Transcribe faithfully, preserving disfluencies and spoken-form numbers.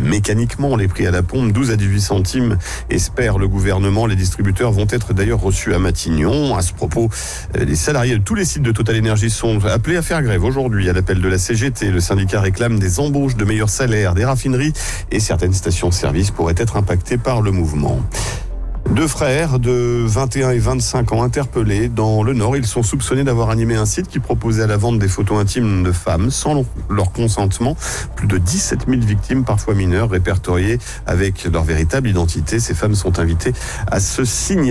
mécaniquement les prix à la pompe, douze à dix-huit centimes, espère le gouvernement. Les distributeurs vont être d'ailleurs reçus à Matignon. À ce propos, les salariés de tous les sites de Total Énergie sont appelés à faire grève aujourd'hui à l'appel de la C G T. Le syndicat réclame des embauches, de meilleurs salaires, des raffineries et certaines stations-service pourraient être impactées par le mouvement. Deux frères de vingt et un et vingt-cinq ans interpellés dans le Nord. Ils sont soupçonnés d'avoir animé un site qui proposait à la vente des photos intimes de femmes sans leur consentement. Plus de dix-sept mille victimes, parfois mineures, répertoriées avec leur véritable identité. Ces femmes sont invitées à se signer.